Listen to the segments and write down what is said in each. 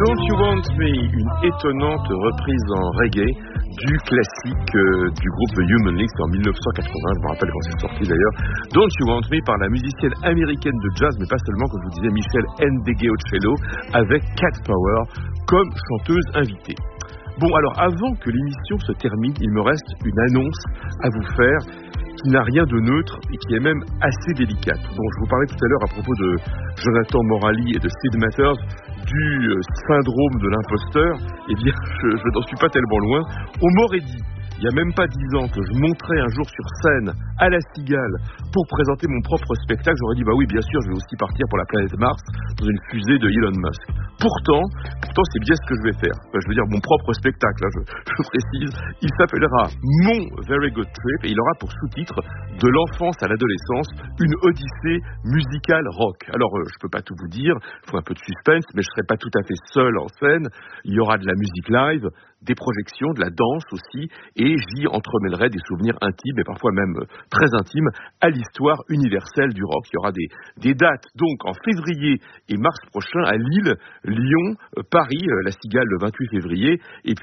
Don't You Want Me, une étonnante reprise en reggae du classique du groupe The Human League en 1980, je me rappelle quand c'est sorti d'ailleurs. Don't You Want Me par la musicienne américaine de jazz, mais pas seulement, comme je vous disais, Michelle Ndegeocello, avec Cat Power comme chanteuse invitée. Bon, alors avant que l'émission se termine, il me reste une annonce à vous faire qui n'a rien de neutre et qui est même assez délicate. Bon, je vous parlais tout à l'heure à propos de Jonathan Morali et de Sid Matters, du syndrome de l'imposteur. Eh bien, je n'en suis pas tellement loin. On m'aurait dit, il n'y a même pas 10 ans, que je monterais un jour sur scène à la Cigale pour présenter mon propre spectacle. J'aurais dit, bah oui, bien sûr, je vais aussi partir pour la planète Mars dans une fusée de Elon Musk. Pourtant, c'est bien ce que je vais faire. Je veux dire, mon propre spectacle, hein, je précise. Il s'appellera Mon Very Good Trip et il aura pour sous-titre De l'enfance à l'adolescence, une odyssée musicale rock. Alors, je peux pas tout vous dire, il faut un peu de suspense, mais je serai pas tout à fait seul en scène. Il y aura de la musique live, des projections, de la danse aussi, et j'y entremêlerai des souvenirs intimes, et parfois même très intimes, à l'histoire universelle du rock. Il y aura des dates, donc, en février et mars prochain, à Lille, Lyon, Paris, la Cigale le 28 février, et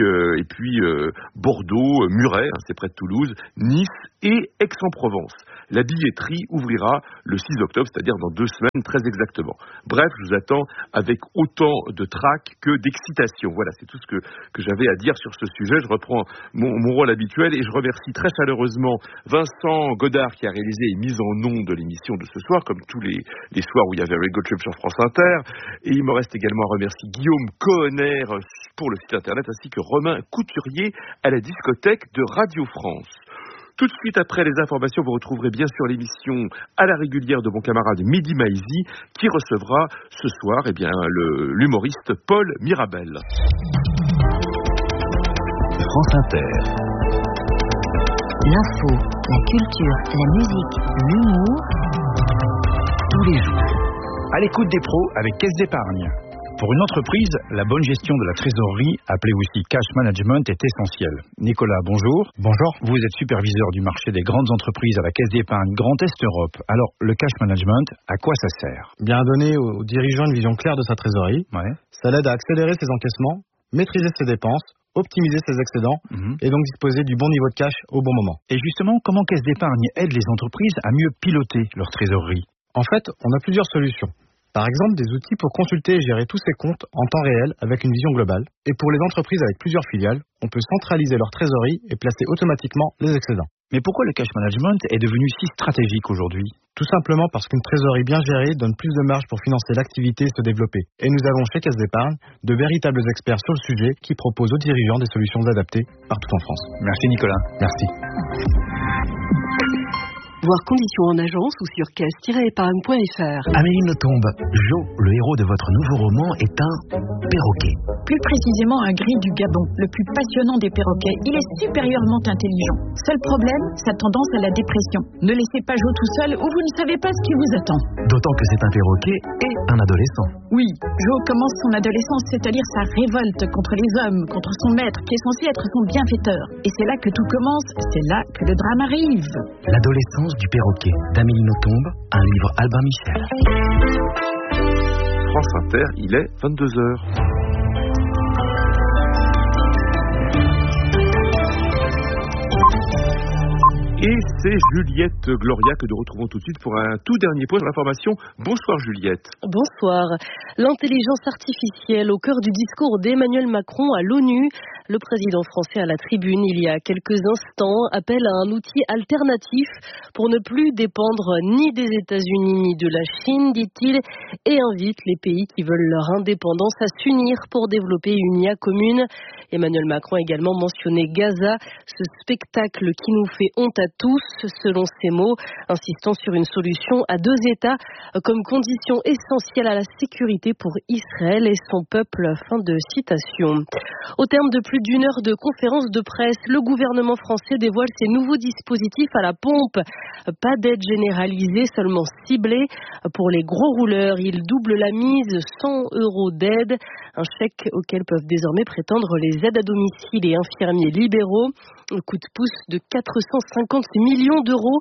puis Bordeaux, Muret, hein, c'est près de Toulouse, Nice et Aix-en-Provence. La billetterie ouvrira le 6 octobre, c'est-à-dire dans 2 semaines, très exactement. Bref, je vous attends avec autant de trac que d'excitation. Voilà, c'est tout ce que j'avais à dire sur ce sujet. Je reprends mon rôle habituel et je remercie très chaleureusement Vincent Godard qui a réalisé et mis en ondes de l'émission de ce soir, comme tous les soirs où il y avait Very Good Trip sur France Inter. Et il me reste également à remercier Guillaume Cohenner pour le site internet, ainsi que Romain Couturier à la discothèque de Radio France. Tout de suite après les informations, vous retrouverez bien sûr l'émission à la régulière de mon camarade Mehdi Maizi, qui recevra ce soir l'humoriste Paul Mirabel. France Inter. L'info, la culture, la musique, l'humour, tous les jours. À l'écoute des pros avec Caisse d'Épargne. Pour une entreprise, la bonne gestion de la trésorerie, appelée aussi cash management, est essentielle. Nicolas, bonjour. Bonjour. Vous êtes superviseur du marché des grandes entreprises à la Caisse d'Épargne Grand Est Europe. Alors, le cash management, à quoi ça sert ? Bien à donner aux dirigeants une vision claire de sa trésorerie. Ouais. Ça l'aide à accélérer ses encaissements, maîtriser ses dépenses, optimiser ses excédents et donc disposer du bon niveau de cash au bon moment. Et justement, comment Caisse d'Épargne aide les entreprises à mieux piloter leur trésorerie ? En fait, on a plusieurs solutions. Par exemple, des outils pour consulter et gérer tous ses comptes en temps réel avec une vision globale. Et pour les entreprises avec plusieurs filiales, on peut centraliser leur trésorerie et placer automatiquement les excédents. Mais pourquoi le cash management est devenu si stratégique aujourd'hui ? Tout simplement parce qu'une trésorerie bien gérée donne plus de marge pour financer l'activité et se développer. Et nous avons chez Caisse d'Épargne de véritables experts sur le sujet qui proposent aux dirigeants des solutions adaptées partout en France. Merci Nicolas. Merci. Voir conditions en agence ou sur caisse-épargne.fr. Amélie Nothomb, Jo, le héros de votre nouveau roman, est un perroquet. Plus précisément un gris du Gabon, le plus passionnant des perroquets. Il est supérieurement intelligent. Seul problème, sa tendance à la dépression. Ne laissez pas Jo tout seul ou vous ne savez pas ce qui vous attend. D'autant que c'est un perroquet et un adolescent. Oui, Jo commence son adolescence, c'est-à-dire sa révolte contre les hommes, contre son maître, qui est censé être son bienfaiteur. Et c'est là que tout commence, c'est là que le drame arrive. L'adolescence du perroquet, d'Amélie Nothomb, un livre Albin Michel. France Inter, il est 22h. Et c'est Juliette Gloria que nous retrouvons tout de suite pour un tout dernier point de l'information. Bonsoir Juliette. Bonsoir. L'intelligence artificielle au cœur du discours d'Emmanuel Macron à l'ONU. Le président français à la tribune il y a quelques instants appelle à un outil alternatif pour ne plus dépendre ni des États-Unis ni de la Chine, dit-il, et invite les pays qui veulent leur indépendance à s'unir pour développer une IA commune. Emmanuel Macron a également mentionné Gaza, ce spectacle qui nous fait honte à tous, selon ses mots, insistant sur une solution à 2 États comme condition essentielle à la sécurité pour Israël et son peuple. Fin de citation. Au terme de plus d'1 heure de conférence de presse, le gouvernement français dévoile ses nouveaux dispositifs à la pompe. Pas d'aide généralisée, seulement ciblée. Pour les gros rouleurs, il double la mise, 100 € d'aide. Un chèque auquel peuvent désormais prétendre les aides à domicile et infirmiers libéraux. Un coup de pouce de 450 millions d'euros.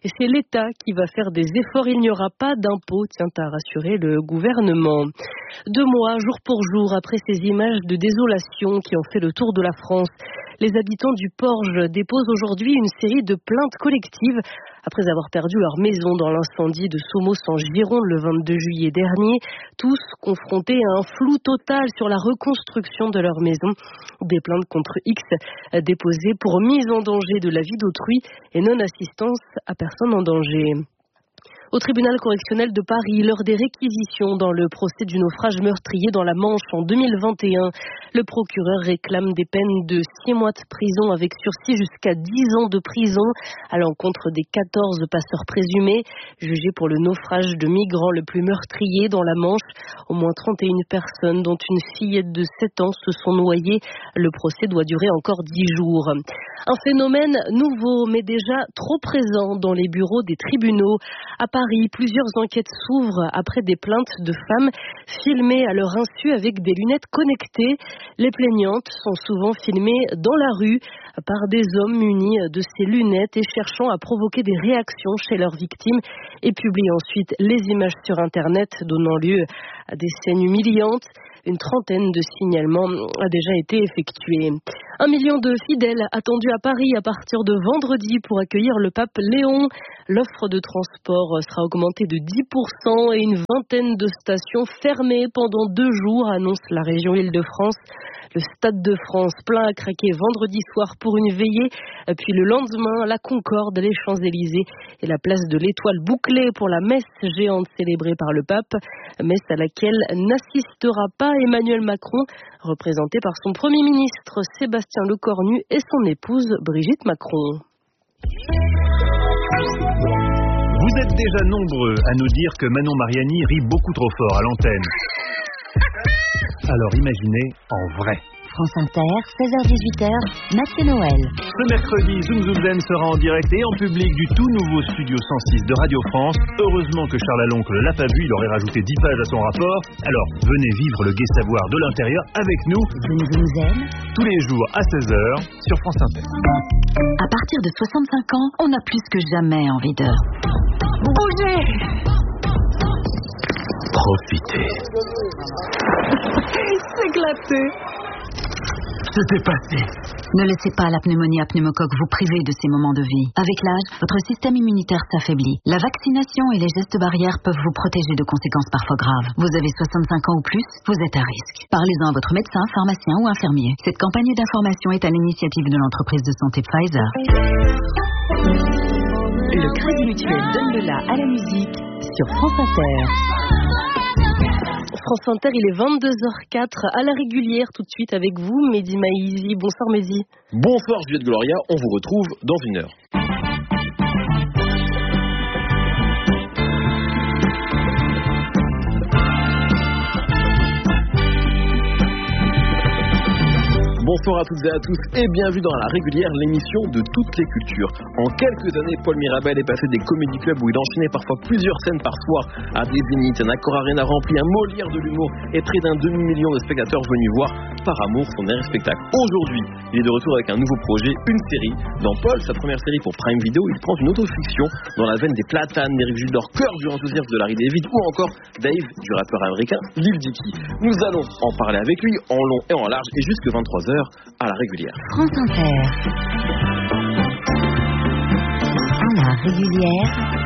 et c'est l'État qui va faire des efforts. Il n'y aura pas d'impôt, tient à rassurer le gouvernement. 2 mois, jour pour jour, après ces images de désolation qui ont fait le tour de la France, les habitants du Porge déposent aujourd'hui une série de plaintes collectives après avoir perdu leur maison dans l'incendie de Somos en Gironde le 22 juillet dernier. Tous confrontés à un flou total sur la reconstruction de leur maison. Des plaintes contre X déposées pour mise en danger de la vie d'autrui et non-assistance à personne en danger. Au tribunal correctionnel de Paris, lors des réquisitions dans le procès du naufrage meurtrier dans la Manche en 2021, le procureur réclame des peines de 6 mois de prison avec sursis jusqu'à 10 ans de prison à l'encontre des 14 passeurs présumés, jugés pour le naufrage de migrants le plus meurtrier dans la Manche. Au moins 31 personnes, dont une fillette de 7 ans, se sont noyées. Le procès doit durer encore 10 jours. Un phénomène nouveau, mais déjà trop présent dans les bureaux des tribunaux. À Paris, plusieurs enquêtes s'ouvrent après des plaintes de femmes filmées à leur insu avec des lunettes connectées. Les plaignantes sont souvent filmées dans la rue par des hommes munis de ces lunettes et cherchant à provoquer des réactions chez leurs victimes et publient ensuite les images sur Internet, donnant lieu à des scènes humiliantes. Une trentaine de signalements a déjà été effectués. 1 million de fidèles attendus à Paris à partir de vendredi pour accueillir le pape Léon. L'offre de transport sera augmentée de 10% et une vingtaine de stations fermées pendant 2 jours, annonce la région Île-de-France. Le Stade de France plein à craquer vendredi soir pour une veillée. Puis le lendemain, la Concorde, les Champs-Élysées et la place de l'Étoile bouclée pour la messe géante célébrée par le pape. Messe à laquelle n'assistera pas Emmanuel Macron, représenté par son Premier ministre Sébastien Lecornu et son épouse Brigitte Macron. Vous êtes déjà nombreux à nous dire que Manon Mariani rit beaucoup trop fort à l'antenne. Alors imaginez en vrai. France Inter, 16h-18h, Mathieu Noël. Ce mercredi, Zoom Zoom Zen sera en direct et en public du tout nouveau Studio 106 de Radio France. Heureusement que Charles Aloncle l'a pas vu, il aurait rajouté 10 pages à son rapport. Alors, venez vivre le gai savoir de l'intérieur avec nous. Zoom Zoom Zen. Tous les jours à 16h sur France Inter. À partir de 65 ans, on a plus que jamais envie de bouger. Profitez. S'éclater. C'était passé. Ne laissez pas la pneumonie à pneumocoque vous priver de ces moments de vie. Avec l'âge, votre système immunitaire s'affaiblit. La vaccination et les gestes barrières peuvent vous protéger de conséquences parfois graves. Vous avez 65 ans ou plus, vous êtes à risque. Parlez-en à votre médecin, pharmacien ou infirmier. Cette campagne d'information est à l'initiative de l'entreprise de santé Pfizer. Le Crédit Mutuel donne le la à la musique sur France Inter. France Inter, il est 22h04 à la régulière, tout de suite avec vous, Mehdi Maizi. Bonsoir Mehdi. Bonsoir Juliette Gloria, on vous retrouve dans 1 heure. Bonsoir à toutes et à tous et bienvenue dans la régulière, l'émission de toutes les cultures. En quelques années, Paul Mirabel est passé des comédie clubs où il enchaînait parfois plusieurs scènes par soir à des zéniths, un Accor Arena rempli, un Molière de l'humour et près d'un demi-million de spectateurs venus voir par amour son air spectacle. Aujourd'hui, il est de retour avec un nouveau projet, une série. Dans Paul, sa première série pour Prime Video, il prend une autofiction dans la veine des Platanes, d'Éric Judor, cœur du enthousiasme de Larry David ou encore Dave du rappeur américain Lil Dicky. Nous allons en parler avec lui en long et en large et jusque 23h à la régulière. France Inter. À la régulière.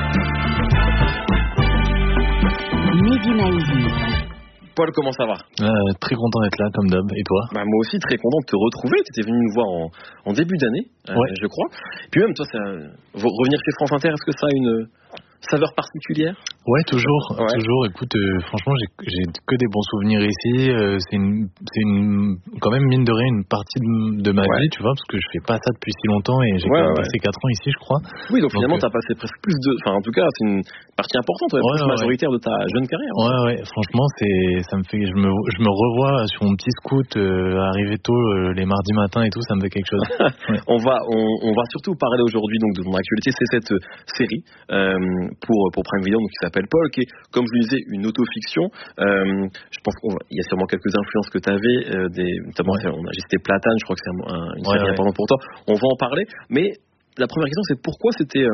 Mehdi Maizi. Paul, comment ça va? Très content d'être là, comme d'hab. Et toi? Moi aussi, très content de te retrouver. Tu étais venu nous voir en début d'année, je crois. Puis même, toi, revenir chez France Inter, est-ce que ça a une saveur particulière? Ouais, toujours. Écoute, franchement, j'ai que des bons souvenirs ici. C'est quand même, mine de rien, une partie de ma vie, tu vois, parce que je fais pas ça depuis si longtemps et j'ai quand même passé 4 ans ici, je crois. Oui, donc finalement, t'as passé presque plus de... Enfin, en tout cas, c'est une partie importante, majoritaire de ta jeune carrière. Ouais, franchement, ça me fait... Je me revois sur mon petit scoot, arriver tôt les mardis matins et tout, ça me fait quelque chose. Ouais. On va surtout parler aujourd'hui donc, de mon actualité, c'est cette série pour Prime Video, donc, qui s'appelle Paul, qui est, comme je le disais, une autofiction. Je pense qu'il y a sûrement quelques influences que tu avais, notamment on a gesté Platane, je crois que c'est une série importante pour toi. On va en parler, mais la première question, c'est pourquoi c'était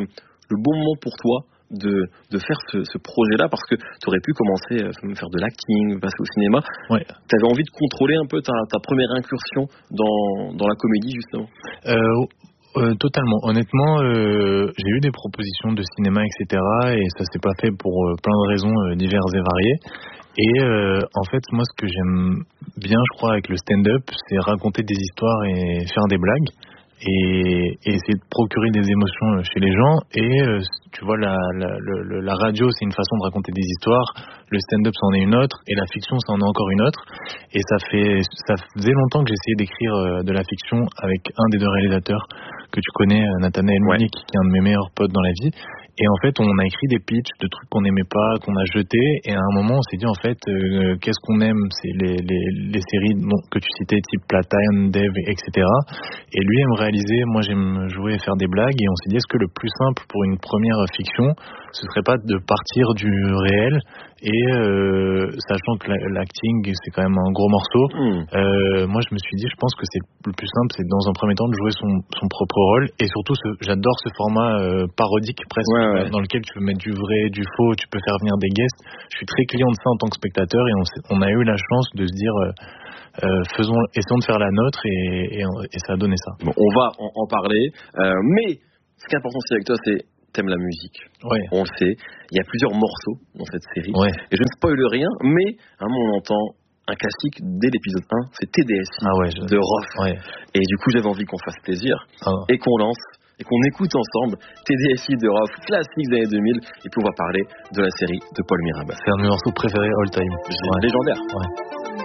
le bon moment pour toi de faire ce projet-là, parce que tu aurais pu commencer à faire de l'acting, passer au cinéma. Ouais. Tu avais envie de contrôler un peu ta première incursion dans la comédie, justement. Totalement. Honnêtement, j'ai eu des propositions de cinéma, etc. Et ça s'est pas fait pour plein de raisons diverses et variées. Et en fait, moi, ce que j'aime bien, je crois, avec le stand-up, c'est raconter des histoires et faire des blagues. Et essayer de procurer des émotions chez les gens. Et tu vois, la radio, c'est une façon de raconter des histoires, le stand-up, c'en est une autre, et la fiction, c'en est encore une autre. Et ça faisait longtemps que j'essayais d'écrire de la fiction avec un des deux réalisateurs que tu connais, Nathanaël Munich, qui est un de mes meilleurs potes dans la vie. Et en fait, on a écrit des pitchs de trucs qu'on n'aimait pas, qu'on a jetés. Et à un moment, on s'est dit, en fait, qu'est-ce qu'on aime? C'est les séries que tu citais, type Platine, Dev, etc. Et lui aime réaliser, moi j'aime jouer et faire des blagues. Et on s'est dit, est-ce que le plus simple pour une première fiction, ce serait pas de partir du réel? Et sachant que l'acting, c'est quand même un gros morceau, moi je me suis dit, je pense que c'est le plus simple, c'est dans un premier temps de jouer son propre rôle. Et surtout, j'adore ce format parodique presque, dans lequel tu peux mettre du vrai, du faux, tu peux faire venir des guests. Je suis très client de ça en tant que spectateur, et on a eu la chance de se dire, essayons de faire la nôtre, et ça a donné ça. Bon, on va en parler, mais ce qui est important aussi avec toi, c'est t'aimes la musique. Ouais. On le sait. Il y a plusieurs morceaux dans cette série. Ouais. Et je ne spoile rien, mais à un moment on entend un classique dès l'épisode 1, c'est TDSI de Rof. Ouais. Et du coup, j'avais envie qu'on fasse plaisir et qu'on lance et qu'on écoute ensemble TDSI de Rof, classique des années 2000, et pouvoir parler de la série de Paul Mirabal. C'est un de mes morceaux préférés all time. Légendaire. Ouais.